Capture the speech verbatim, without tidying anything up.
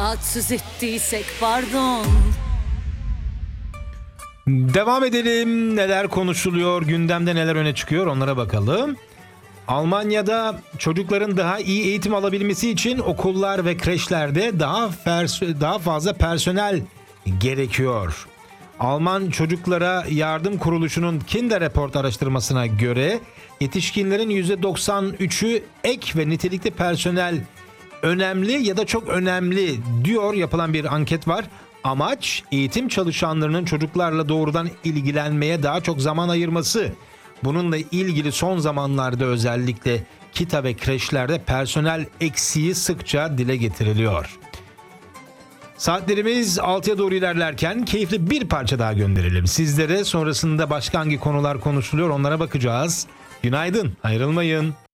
Rahatsız ettiysek pardon. Devam edelim. Neler konuşuluyor, gündemde neler öne çıkıyor onlara bakalım. Almanya'da çocukların daha iyi eğitim alabilmesi için okullar ve kreşlerde daha fers- daha fazla personel gerekiyor. Alman Çocuklara Yardım Kuruluşu'nun Kinderreport araştırmasına göre yetişkinlerin yüzde doksan üçü ek ve nitelikli personel önemli ya da çok önemli diyor, yapılan bir anket var. Amaç eğitim çalışanlarının çocuklarla doğrudan ilgilenmeye daha çok zaman ayırması. Bununla ilgili son zamanlarda özellikle kita ve kreşlerde personel eksiği sıkça dile getiriliyor. Saatlerimiz altıya doğru ilerlerken keyifli bir parça daha gönderelim sizlere. Sonrasında başka hangi konular konuşuluyor onlara bakacağız. Günaydın, ayrılmayın.